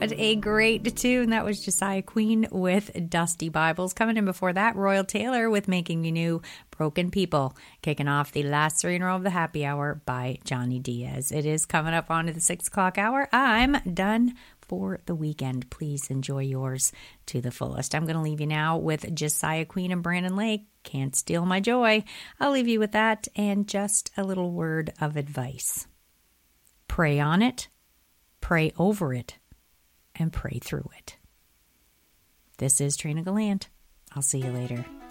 What a great tune. That was Josiah Queen with Dusty Bibles. Coming in before that, Royal Taylor with Making Me New, Broken People. Kicking off the last three in a row of the happy hour by Johnny Diaz. It is coming up onto the 6 o'clock hour. I'm done for the weekend. Please enjoy yours to the fullest. I'm going to leave you now with Josiah Queen and Brandon Lake. Can't Steal My Joy. I'll leave you with that and just a little word of advice. Pray on it, pray over it, and pray through it. This is Trina Gallant. I'll see you later.